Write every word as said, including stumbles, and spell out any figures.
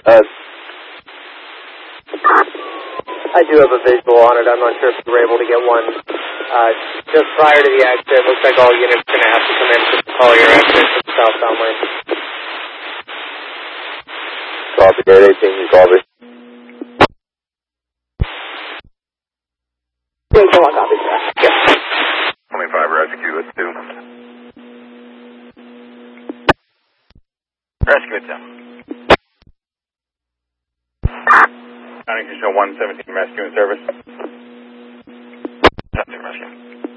Uh, I do have a visual on it. I'm not sure if you were able to get one. Uh, just prior to the accident, looks like all units are going to have to come in to call your exit to the southbound lane. copy, eight eighteen, you copy. Wait, go on, copy, sir. Yep. twenty-five rescue at two. Rescue at two. County Control one seventeen, rescue in service. Rescue.